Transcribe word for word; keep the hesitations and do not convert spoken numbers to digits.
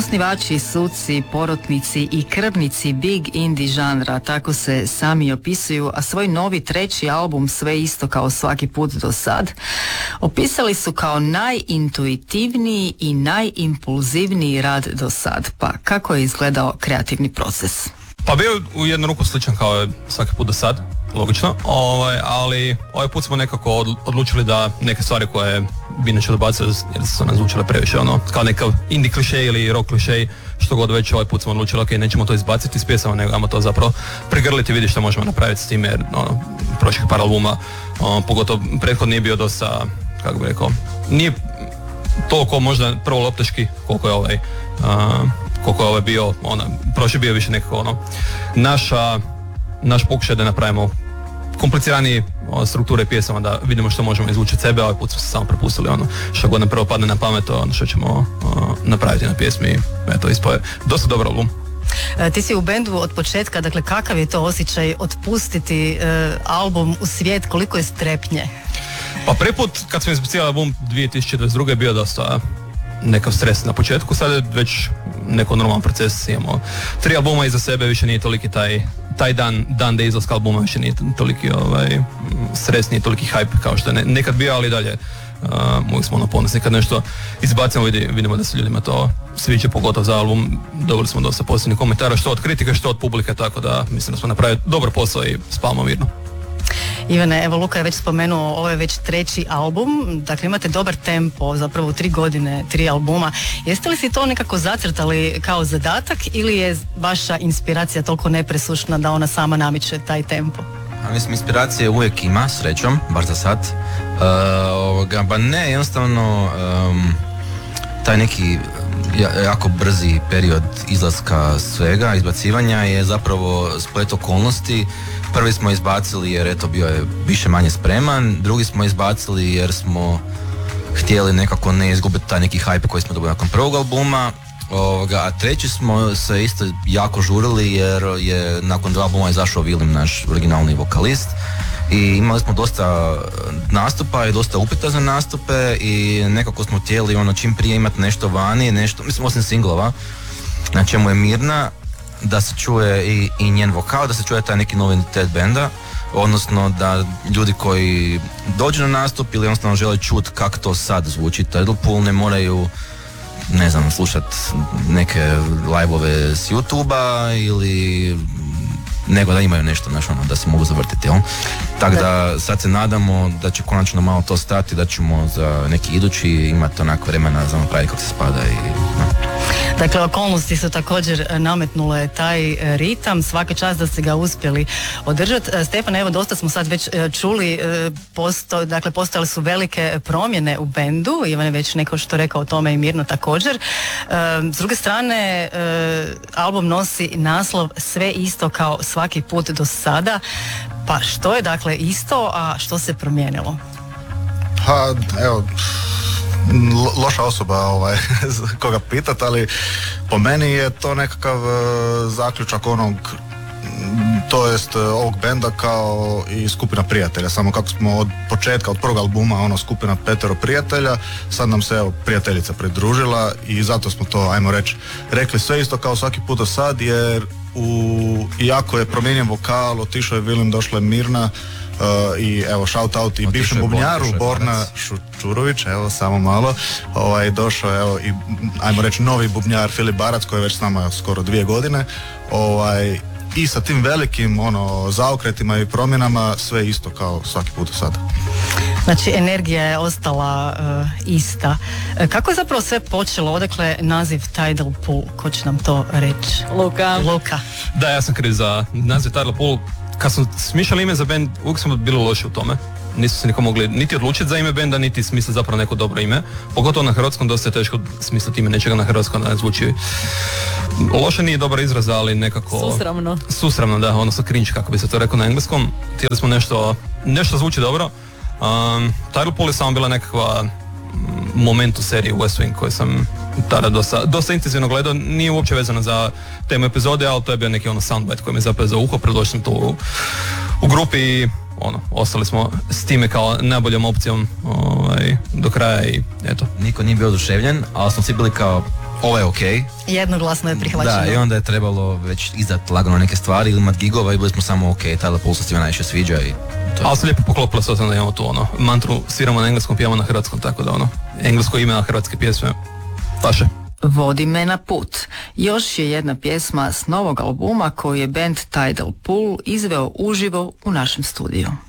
Osnivači, suci, porotnici i krvnici big indie žanra, tako se sami opisuju, a svoj novi treći album Sve isto kao svaki put do sad opisali su kao najintuitivniji i najimpulzivniji rad do sad. Pa kako je izgledao kreativni proces? Pa bio u jednu ruku sličan kao svaki put do sad, logično, ovaj, ali ovaj put smo nekako odlučili da neke stvari koje bi inače dobacili jer su nam zvučile previše ono, kao nekav indie klišej ili rock klišej, što god već, ovaj put smo odlučili, ok, nećemo to izbaciti iz pjesama, nego ajmo to zapravo prigrliti i vidjeti što možemo napraviti s tim, jer ono, prošlih par albuma, ono, pogotovo prethodni je bio dosta, kako bih rekao, nije toliko možda prvo lopteški koliko je ovaj, uh, koliko je ovaj bio, ono, prošli bio više nekako ono, naša, naš pokušaj da napravimo kompliciranije strukture pjesama, da vidimo što možemo izvući od sebe, a ovaj put smo se samo prepustili ono što god nam prvo padne na pamet, ono što ćemo uh, napraviti na pjesmi. Eto, ispao je dosta dobar album. E, ti si u bendu od početka, dakle kakav je to osjećaj otpustiti e, album u svijet, koliko je strepnje? Pa prvi put kad smo izbacili album dvije tisuće dvadeset druge je bio dosta nekav stres na početku, sad je već neko normalan proces, imamo tri albuma iza sebe, više nije toliki taj taj dan, dan da izlaska albuma više nije toliki ovaj, stres, nije toliki hype kao što je nekad bio, ali dalje uh, uvijek smo ono ponosni kad nešto izbacimo, vidi, vidimo da se ljudima to sviđa, pogotovo za album. Dobili smo dosta pozitivnih komentara, što od kritika, što od publike, tako da mislim da smo napravili dobar posao i spavamo mirno. Ivane, evo Luka je već spomenuo, ovo je već treći album, dakle imate dobar tempo, zapravo tri godine, tri albuma. Jeste li si to nekako zacrtali kao zadatak ili je vaša inspiracija toliko nepresušna da ona sama namiče taj tempo? A mislim, inspiracije uvijek ima, srećom, bar za sad. Uh, ovoga, ba ne, jednostavno um, taj neki jako brzi period izlaska svega, izbacivanja je zapravo splet okolnosti. Prvi smo izbacili jer eto bio je više manje spreman, drugi smo izbacili jer smo htjeli nekako ne izgubiti taj neki hype koji smo dobili nakon prvog albuma, ovoga, a treći smo se isto jako žurili jer je nakon dva albuma izašao Vilim, naš originalni vokalist, i imali smo dosta nastupa i dosta upita za nastupe i nekako smo htjeli ono čim prije imati nešto vani, nešto, mislim osim singlova, na čemu je Mirna, da se čuje i, i njen vokal, da se čuje taj neki novi identitet benda, odnosno da ljudi koji dođu na nastup ili jednostavno žele čuti kako to sad zvuči Tidal Pool, ne moraju, ne znam, slušati neke live-ove s YouTube-a ili nego da imaju nešto, znaš, ono, da se mogu zavrtiti, jel? Tako da sad se nadamo da će konačno malo to stati, da ćemo za neki idući imati onako vremena za napraviti kako se spada i... No. Dakle, okolnosti su također nametnule taj ritam, svaka čast da ste ga uspjeli održati. Stefan, evo, dosta smo sad već čuli, posto, dakle, postojale su velike promjene u bendu, Ivan je već neko što rekao o tome i Mirno također. S druge strane, album nosi naslov Sve isto kao svaki put do sada, pa što je dakle isto, a što se promijenilo? Pa, evo, loša osoba ovaj, koga pitat, ali po meni je to nekakav uh, zaključak onog, to jest uh, ovog benda kao i skupina prijatelja, samo kako smo od početka, od prvog albuma, ono, skupina petero prijatelja, sad nam se evo prijateljica pridružila i zato smo to, ajmo reći, rekli sve isto kao svaki put do sad, jer u, iako je promijenjen vokal, otišao je Vilim, došla je Mirna, Uh, i evo shout out i bivšem bubnjaru Borna Šučurović, evo samo malo, ovaj, došao je evo i ajmo reći novi bubnjar Filip Barac koji je već s nama skoro dvije godine, ovaj, i sa tim velikim ono zaokretima i promjenama sve isto kao svaki put do sada. Znači energija je ostala uh, ista. Kako je zapravo sve počelo? Odakle naziv Tidal Pool? Ko će nam to reći? Luka. Luka. Da, ja sam kriv za naziv Tidal Pool. Kad smo smišljali ime za band, uvijek smo bili loši u tome. Nisu se niko mogli niti odlučiti za ime benda, niti smisliti zapravo neko dobro ime. Pogotovo na hrvatskom, dosta je teško smisliti ime nečega na hrvatskom da ne zvuči loše, nije dobar izraz, ali nekako... Susramno. Susramno, da, odnosno cringe, kako bi se to rekao na engleskom. Htjeli smo nešto, nešto zvuči dobro. Um, Tidal Pool je samo bila nekakva moment u seriji West Wing koji sam tada dosta, dosta intenzivno gledao, nije uopće vezano za temu epizode, ali to je bio neki ono soundbite koji me zapeo za uho, predložio sam to u, u grupi i ono, ostali smo s time kao najboljom opcijom ovaj, do kraja i eto. Niko nije bio oduševljen, ali smo svi bili kao ovo je okej. Jednoglasno je prihvaćeno. Da, i onda je trebalo već izdat lagano neke stvari ili imat gigova i bili smo samo okej, Tyler Pulse se svima najviše sviđa i to je. Ali se lijepo poklopilo s da imamo tu ono, mantru sviramo na engleskom, pijamo na hrvatskom, tako da ono, englesko ime na hrvatske pjesme, paše. Vodi me na put. Još je jedna pjesma s novog albuma koju je band Tidal Pool izveo uživo u našem studiju.